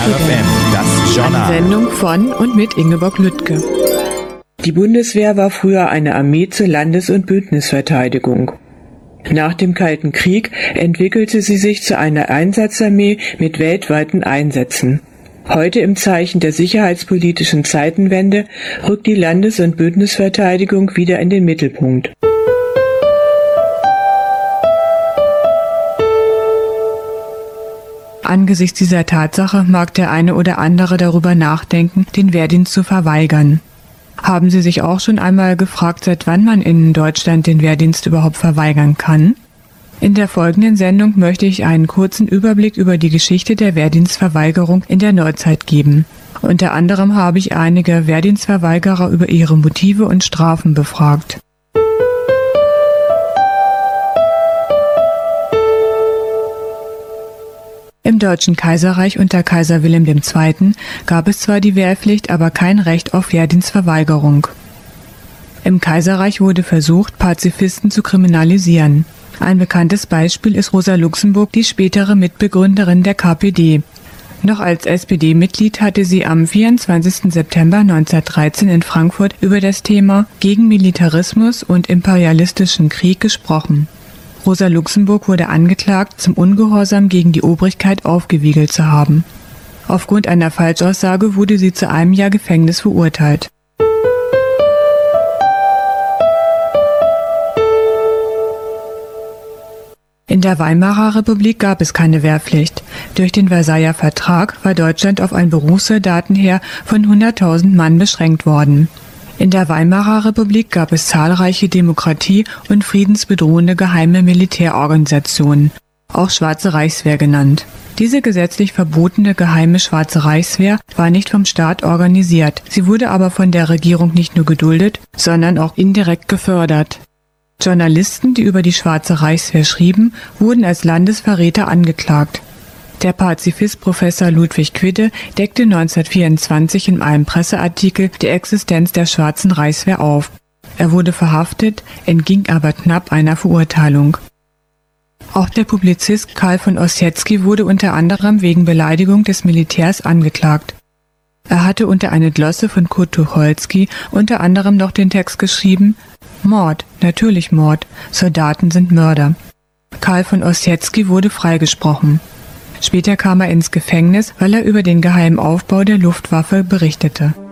RFM, das Journal. Eine Sendung von und mit Ingeborg Lüttke. Die Bundeswehr war früher eine Armee zur Landes- und Bündnisverteidigung. Nach dem Kalten Krieg entwickelte sie sich zu einer Einsatzarmee mit weltweiten Einsätzen. Heute im Zeichen der sicherheitspolitischen Zeitenwende rückt die Landes- und Bündnisverteidigung wieder in den Mittelpunkt. Angesichts dieser Tatsache mag der eine oder andere darüber nachdenken, den Wehrdienst zu verweigern. Haben Sie sich auch schon einmal gefragt, seit wann man in Deutschland den Wehrdienst überhaupt verweigern kann? In der folgenden Sendung möchte ich einen kurzen Überblick über die Geschichte der Wehrdienstverweigerung in der Neuzeit geben. Unter anderem habe ich einige Wehrdienstverweigerer über ihre Motive und Strafen befragt. Im Deutschen Kaiserreich unter Kaiser Wilhelm II. Gab es zwar die Wehrpflicht, aber kein Recht auf Wehrdienstverweigerung. Im Kaiserreich wurde versucht, Pazifisten zu kriminalisieren. Ein bekanntes Beispiel ist Rosa Luxemburg, die spätere Mitbegründerin der KPD. Noch als SPD-Mitglied hatte sie am 24. September 1913 in Frankfurt über das Thema gegen Militarismus und imperialistischen Krieg gesprochen. Rosa Luxemburg wurde angeklagt, zum Ungehorsam gegen die Obrigkeit aufgewiegelt zu haben. Aufgrund einer Falschaussage wurde sie zu 1 Jahr Gefängnis verurteilt. In der Weimarer Republik gab es keine Wehrpflicht. Durch den Versailler Vertrag war Deutschland auf ein Berufssoldatenheer von 100.000 Mann beschränkt worden. In der Weimarer Republik gab es zahlreiche Demokratie- und friedensbedrohende geheime Militärorganisationen, auch Schwarze Reichswehr genannt. Diese gesetzlich verbotene geheime Schwarze Reichswehr war nicht vom Staat organisiert, sie wurde aber von der Regierung nicht nur geduldet, sondern auch indirekt gefördert. Journalisten, die über die Schwarze Reichswehr schrieben, wurden als Landesverräter angeklagt. Der Pazifist Professor Ludwig Quidde deckte 1924 in einem Presseartikel die Existenz der Schwarzen Reichswehr auf. Er wurde verhaftet, entging aber knapp einer Verurteilung. Auch der Publizist Karl von Ossietzky wurde unter anderem wegen Beleidigung des Militärs angeklagt. Er hatte unter eine Glosse von Kurt Tucholsky unter anderem noch den Text geschrieben: Mord, natürlich Mord, Soldaten sind Mörder. Karl von Ossietzky wurde freigesprochen. Später kam er ins Gefängnis, weil er über den geheimen Aufbau der Luftwaffe berichtete.